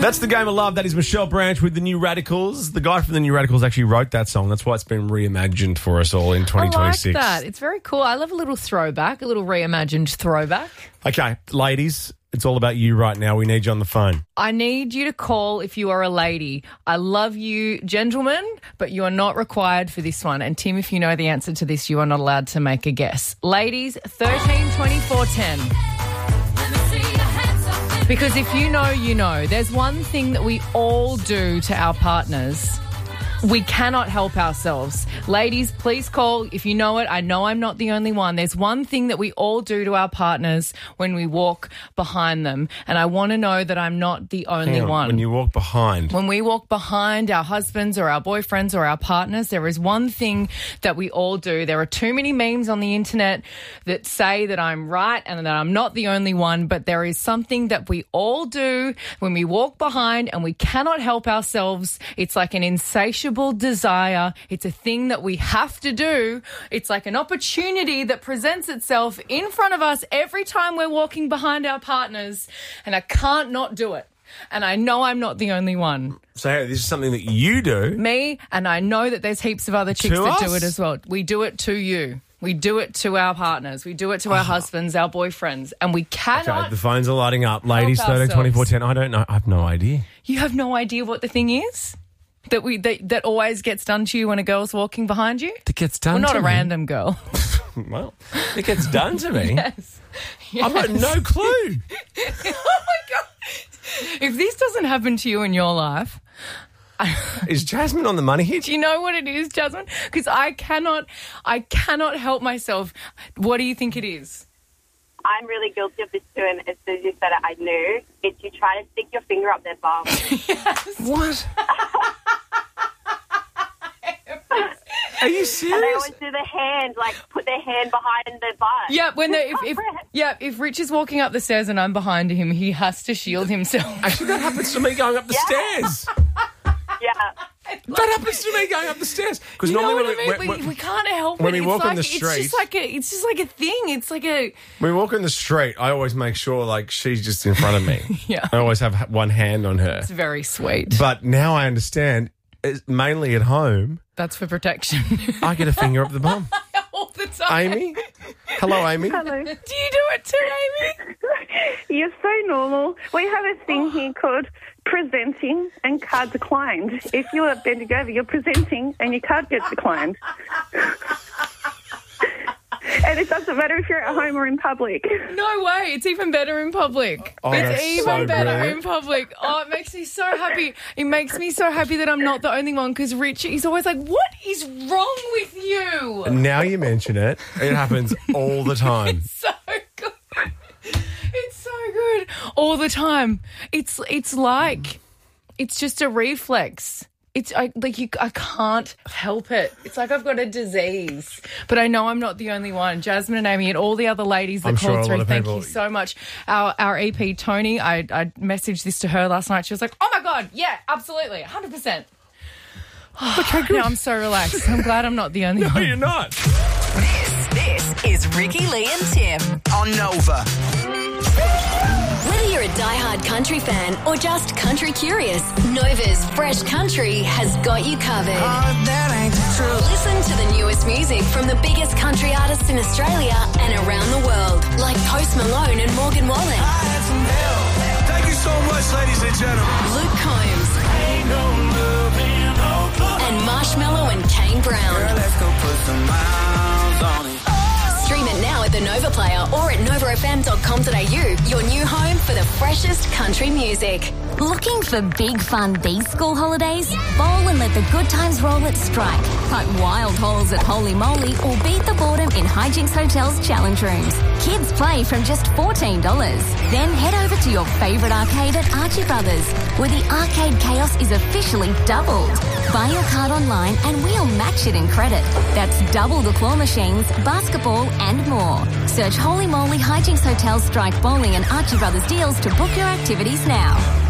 That's the Game of Love. That is Michelle Branch with the New Radicals. The guy from the New Radicals actually wrote that song. That's why it's been reimagined for us all in 2026. I like that. It's very cool. I love a little throwback, a little reimagined throwback. Okay, ladies, it's all about you right now. We need you on the phone. I need you to call if you are a lady. I love you, gentlemen, but you are not required for this one. And Tim, if you know the answer to this, you are not allowed to make a guess. Ladies, 13 24 10. Because if you know, you know. There's one thing that we all do to our partners. We cannot help ourselves. Ladies, please call if you know it. I know I'm not the only one. There's one thing that we all do to our partners when we walk behind them. And I want to know that I'm not the only one. When you walk behind. When we walk behind our husbands or our boyfriends or our partners, there is one thing that we all do. There are too many memes on the internet that say that I'm right and that I'm not the only one, but there is something that we all do when we walk behind and we cannot help ourselves. It's like an insatiable desire. It's a thing that we have to do. It's like an opportunity that presents itself in front of us every time we're walking behind our partners, and I can't not do it. And I know I'm not the only one. So this is something that you do. Me, and I know that there's heaps of other chicks that do it as well. We do it to you. We do it to our partners. We do it to our husbands, our boyfriends, and we cannot. Okay, the phones are lighting up. Ladies, 13 24 10. I don't know. I have no idea. You have no idea what the thing is? That always gets done to you when a girl's walking behind you? That gets done to me? Well, not a random girl. Well, it gets done to me. Yes. I've got no clue. Oh, my God. If this doesn't happen to you in your life... Is Jasmine on the money here? Do you know what it is, Jasmine? Because I cannot help myself. What do you think it is? I'm really guilty of this too, and as soon as you said it, I knew. It's you try to stick your finger up their bum. Yes. What? Are you serious? And they always do the hand, like put their hand behind their butt. Yeah, if Rich is walking up the stairs and I'm behind him, he has to shield himself. Actually, that happens to me going up the stairs. Yeah. That happens to me going up the stairs. Because normally we can't help it. When we walk on the street, it's just like a thing. It's like a. When we walk on the street, I always make sure like she's just in front of me. Yeah. I always have one hand on her. It's very sweet. But now I understand. Mainly at home. That's for protection. I get a finger up the bum. All the time. Amy? Hello, Amy. Hello. Do you do it too, Amy? You're so normal. We have a thing here called presenting and card declined. If you are bending over, you're presenting and your card gets declined. And it doesn't matter if you're at home or in public. No way. It's even better in public. Oh, it's even so better brilliant. in public. Oh, it makes me so happy. It makes me so happy that I'm not the only one because Rich, he's always like, what is wrong with you? Now you mention it, it happens all the time. It's so good. It's so good. All the time. It's like, it's just a reflex. I can't help it. It's like I've got a disease. But I know I'm not the only one. Jasmine and Amy and all the other ladies that called through, thank you so much. Our EP, Tony, I messaged this to her last night. She was like, oh, my God, yeah, absolutely, 100%. Okay, good. Now I'm so relaxed. I'm glad I'm not the only one. No, you're not. This is Ricky, Lee and Tim on Nova. Whether you're a diehard country fan or just country curious, Nova's Fresh Country has got you covered. Listen to the newest music from the biggest country artists in Australia and around the world, like Post Malone and Morgan Wallen. Thank you so much, ladies and gentlemen. Luke Combs. And Marshmello and Kane Brown. Girl, let's go put some miles on it. Stream it now at the Nova Player or at novafm.com.au, your new home for the freshest country music. Looking for big fun these school holidays? Bowl and let the good times roll at Strike. Putt wild holes at Holy Moly or beat the boredom in Hijinks Hotel's challenge rooms. Kids play from just $14. Then head over to your favourite arcade at Archie Brothers, where the arcade chaos is officially doubled. Buy your card online and we'll match it in credit. That's double the claw machines, basketball and more. Search Holy Moly Hijinks Hotel, Strike Bowling and Archie Brothers deals to book your activities now.